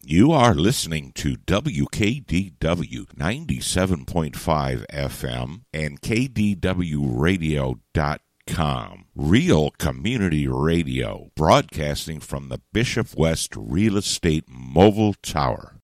You are listening to WKDW 97.5 FM and KDWRadio.com. Real Community Radio, broadcasting from the Bishop West Real Estate Mobile Tower.